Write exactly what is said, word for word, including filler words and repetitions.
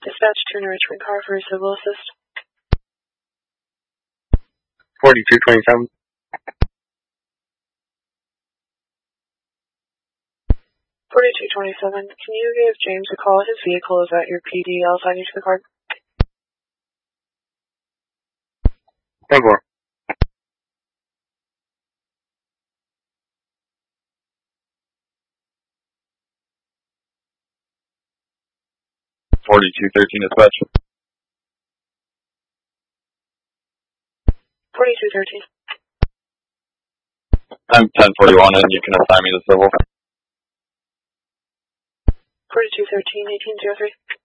Dispatch to an Richmond car for a civil assist. forty-two twenty-seven. forty-two twenty-seven, can you give James a call? His vehicle is at your P D L signing to the car. ten four. forty-two thirteen dispatch. forty-two thirteen. I'm ten forty-one and you can assign me the civil. forty-two thirteen, eighteen oh three.